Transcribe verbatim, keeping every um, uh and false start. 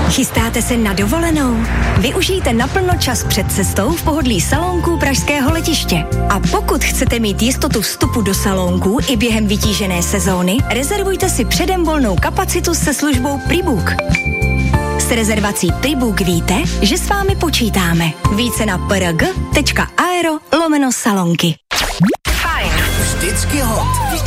Chystáte se na dovolenou? Využijte naplno čas před cestou v pohodlí salónků pražského letiště. A pokud chcete mít jistotu vstupu do salónků i během vytížené sezóny, rezervujte si předem volnou kapacitu se službou Prebook. S rezervací Prebook víte, že s vámi počítáme. Více na prg tečka aero lomeno salonky. Fajn. Vždycky hot.